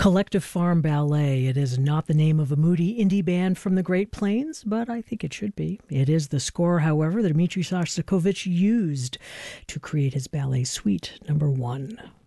Collective Farm Ballet. It is not the name of a moody indie band from the Great Plains, but I think it should be. It is the score, however, that Dmitri Shostakovich used to create his ballet suite number 1.